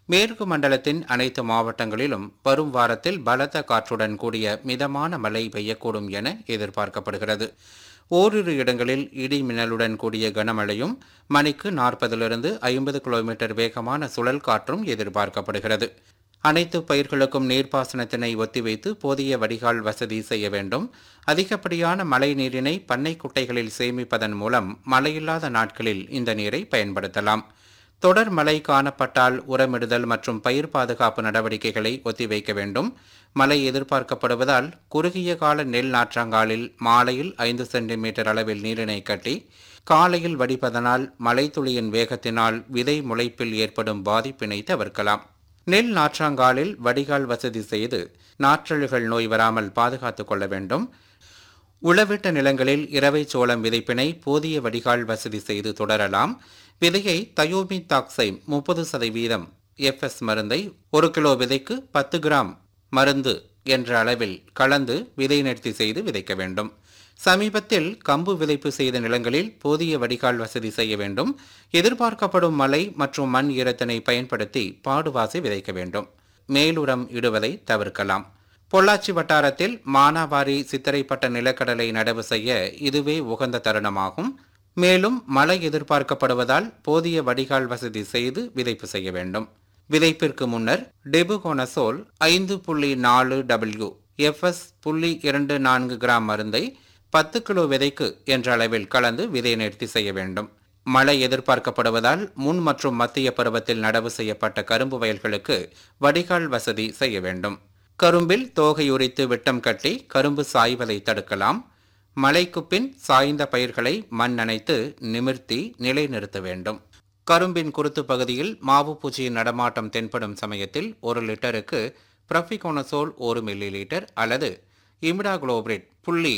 மேற்கு மண்டலத்தின் அனைத்து மாவட்டங்களிலும் வரும் வாரத்தில் பலத்த காற்றுடன் கூடிய மிதமான மழை பெய்யக்கூடும் என எதிர்பார்க்கப்படுகிறது. ஓரிரு இடங்களில் இடி மின்னலுடன் கூடிய கனமழையும் மணிக்கு 40 50 கிலோமீட்டர் வேகமான சுழல் காற்றும் எதிர்பார்க்கப்படுகிறது. அனைத்து பயிர்களுக்கும் நீர்ப்பாசனத்தினை ஒத்திவைத்து போதிய வடிகால் வசதி செய்ய வேண்டும். அதிகப்படியான மழை நீரினை பண்ணை குட்டைகளில் சேமிப்பதன் மூலம் மழையில்லாத நாட்களில் இந்த நீரை பயன்படுத்தலாம். தொடர் மழை காணப்பட்டால் உரமிடுதல் மற்றும் பயிர் பாதுகாப்பு நடவடிக்கைகளை ஒத்திவைக்க வேண்டும். மழை எதிர்பார்க்கப்படுவதால் குறுகிய கால நெல் நாற்றங்காலில் மாலையில் 5 சென்டிமீட்டர் அளவில் நீரினை கட்டி காலையில் வடிப்பதனால் மழைத்துளியின் வேகத்தினால் விதை முளைப்பில் ஏற்படும் பாதிப்பினை தவிர்க்கலாம். நெல் நாற்றாங்காலில் வடிகால் வசதி செய்து நாற்றழுகள் நோய் வராமல் பாதுகாத்துக் கொள்ள வேண்டும். உழவிட்ட நிலங்களில் இரவை சோளம் விதைப்பினை போதிய வடிகால் வசதி செய்து தொடரலாம். விதையை தயோமிதாக்சைம் 30% FS மருந்தை 1 கிலோ விதைக்கு 10 கிராம் மருந்து என்ற அளவில் கலந்து விதை நேர்த்தி செய்து விதைக்க வேண்டும். சமீபத்தில் கம்பு விதைப்பு செய்த நிலங்களில் போதிய வடிகால் வசதி செய்ய வேண்டும். எதிர்பார்க்கப்படும் மழை மற்றும் மண் ஈரத்தினை பயன்படுத்தி பாடுவாசி விதைக்க வேண்டும். மேலுரம் இடுவதை தவிர்க்கலாம். பொள்ளாச்சி வட்டாரத்தில் மானாவாரி சித்திரைப்பட்ட நிலக்கடலை நடவு செய்ய இதுவே உகந்த தருணமாகும். மேலும் மழை எதிர்பார்க்கப்படுவதால் போதிய வடிகால் வசதி செய்து விதைப்பு செய்ய வேண்டும். விதைப்பிற்கு முன்னர் டெபுகோனசோல் 5.4W FS 0.24 கிராம் மருந்தை 10 கிலோ விதைக்கு என்ற அளவில் கலந்து விதை நேர்த்தி செய்ய வேண்டும். மழை எதிர்பார்க்கப்படுவதால் முன் மற்றும் மத்திய பருவத்தில் நடவு செய்யப்பட்ட கரும்பு வயல்களுக்கு வடிகால் வசதி செய்ய வேண்டும். கரும்பில் தோகை உரித்து விட்டம் கட்டி கரும்பு சாய்வதை தடுக்கலாம். மழைக்கு பின் சாய்ந்த பயிர்களை மண் நனைத்து நிமிர்த்தி நிலைநிறுத்த வேண்டும். கரும்பின் குருத்து பகுதியில் மாவு பூச்சியின் நடமாட்டம் தென்படும் சமயத்தில் 1 லிட்டருக்கு ப்ரஃபிகோனசோல் 1 மில்லிலிட்டர் அல்லது இமிடாகுளோபிரிட்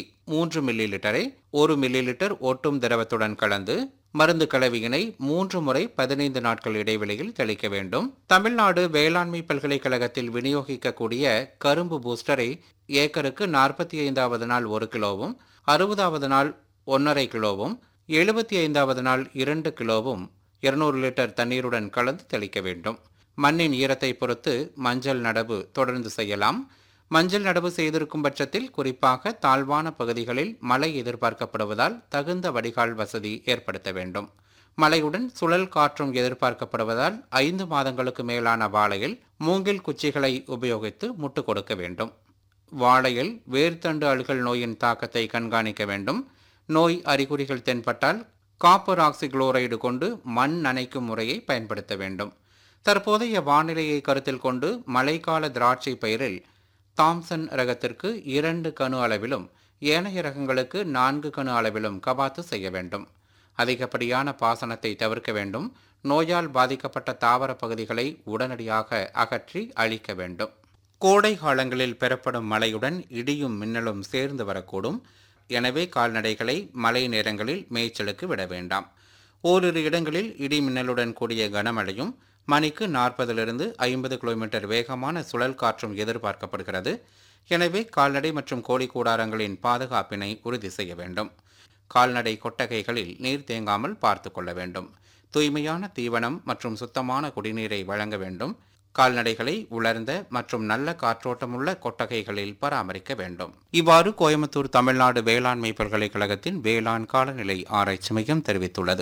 0.3 மில்லிலிட்டரை 1 மில்லிலிட்டர் ஒட்டும் திரவத்துடன் கலந்து மருந்து கலவையினை 3 முறை 15 நாட்கள் இடைவெளியில் தெளிக்க வேண்டும். தமிழ்நாடு வேளாண்மை பல்கலைக்கழகத்தில் விநியோகிக்கக்கூடிய கரும்பு பூஸ்டரை ஏக்கருக்கு 45வது நாள் 1 கிலோவும் 60வது நாள் 1.5 கிலோவும் 75வது நாள் 2 கிலோவும் 200 லிட்டர் தண்ணீருடன் கலந்து தெளிக்க வேண்டும். மண்ணின் ஈரத்தை பொறுத்து மஞ்சள் நடவு தொடர்ந்து செய்யலாம். மஞ்சள் நடவு செய்திருக்கும் பட்சத்தில் குறிப்பாக தாழ்வான பகுதிகளில் மழை எதிர்பார்க்கப்படுவதால் தகுந்த வடிகால் வசதி ஏற்படுத்த வேண்டும். மழையுடன் சுழல் காற்றும் எதிர்பார்க்கப்படுவதால் 5 மாதங்களுக்கு மேலான வாழையில் மூங்கில் குச்சிகளை உபயோகித்து முட்டு கொடுக்க வேண்டும். வாழையில் வேர்த்தண்டு அழுகல் நோயின் தாக்கத்தை கண்காணிக்க வேண்டும். நோய் அறிகுறிகள் தென்பட்டால் காப்பர் ஆக்சிகுளோரைடு கொண்டு மண் நனைக்கும் முறையை பயன்படுத்த வேண்டும். தற்போதைய வானிலையை கருத்தில் கொண்டு மழைக்கால திராட்சை பயிரில் தாம்சன் ரகத்திற்கு 2 கணு அளவிலும் ஏனைய ரகங்களுக்கு 4 கணு அளவிலும் கபாத்து செய்ய வேண்டும். அதிகப்படியான பாசனத்தை தவிர்க்க வேண்டும். நோயால் பாதிக்கப்பட்ட தாவர பகுதிகளை உடனடியாக அகற்றி அழிக்க வேண்டும். கோடை காலங்களில் பெறப்படும் மழையுடன் இடியும் மின்னலும் சேர்ந்து வரக்கூடும். எனவே கால்நடைகளை மழை நேரங்களில் மேய்ச்சலுக்கு விட வேண்டாம். ஓரிரு இடங்களில் இடி மின்னலுடன் கூடிய கனமழையும் மணிக்கு 40 50 கிலோமீட்டர் வேகமான சுழல் காற்றும் எதிர்பார்க்கப்படுகிறது. எனவே கால்நடை மற்றும் கோழி கூடாரங்களின் பாதுகாப்பினை உறுதி செய்ய வேண்டும். கால்நடை கொட்டகைகளில் நீர் தேங்காமல் பார்த்து கொள்ள வேண்டும். தூய்மையான தீவனம் மற்றும் சுத்தமான குடிநீரை வழங்க வேண்டும். கால்நடைகளை உலர்ந்த மற்றும் நல்ல காற்றோட்டமுள்ள கொட்டகைகளில் பராமரிக்க வேண்டும். இவ்வாறு கோயம்புத்தூர் தமிழ்நாடு வேளாண்மை பல்கலைக்கழகத்தின் வேளாண் காலநிலை ஆராய்ச்சி மையம் தெரிவித்துள்ளது.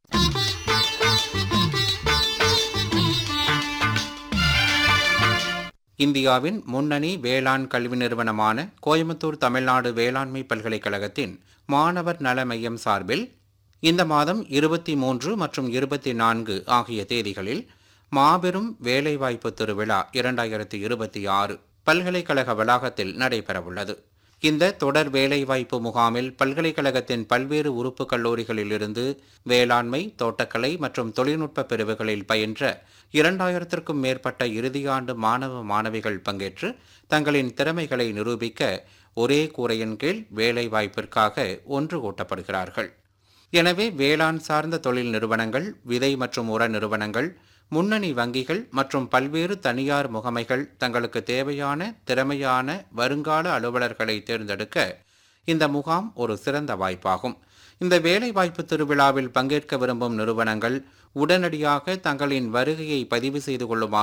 இந்தியாவின் முன்னணி வேளாண் கல்வி நிறுவனமான கோயம்புத்தூர் தமிழ்நாடு வேளாண்மை பல்கலைக்கழகத்தின் மாணவர் நல மையம் சார்பில் இந்த மாதம் 23 மற்றும் 24 ஆகிய தேதிகளில் மாபெரும் வேலைவாய்ப்பு திருவிழா 2026 பல்கலைக்கழக வளாகத்தில் நடைபெறவுள்ளது. இந்த தொடர் வேலைவாய்ப்பு முகாமில் பல்கலைக்கழகத்தின் பல்வேறு உறுப்பு கல்லூரிகளிலிருந்து வேளாண்மை, தோட்டக்கலை மற்றும் தொழில்நுட்ப பிரிவுகளில் பயின்ற 2000க்கும் மேற்பட்ட இறுதியாண்டு மாணவ மாணவிகள் பங்கேற்று தங்களின் திறமைகளை நிரூபிக்க ஒரே கூரையின் கீழ் வேலைவாய்ப்பிற்காக ஒன்று கூட்டப்படுகிறார்கள். எனவே வேளாண் சார்ந்த தொழில் நிறுவனங்கள், விதை மற்றும் உர நிறுவனங்கள், முன்னணி வங்கிகள் மற்றும் பல்வேறு தனியார் முகமைகள் தங்களுக்கு தேவையான திறமையான வருங்கால அலுவலர்களை தேர்ந்தெடுக்க இந்த முகாம் ஒரு சிறந்த வாய்ப்பாகும். இந்த வேலைவாய்ப்பு திருவிழாவில் பங்கேற்க விரும்பும் நிறுவனங்கள் உடனடியாக தங்களின் வருகையை பதிவு செய்து கொள்ளுமாறு